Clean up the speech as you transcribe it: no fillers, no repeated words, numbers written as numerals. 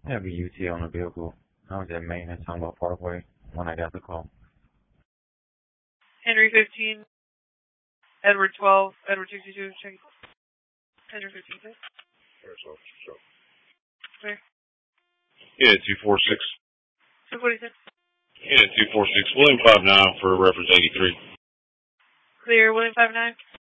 I have a UT on the vehicle. I was at maintenance on Humboldt Parkway when I got the call. Henry 15, Edward 12, Edward 62, check. Henry 15, check. Where? Yeah, 246. 246. Yeah, 246. William 59 for reference 83. Clear, William 59.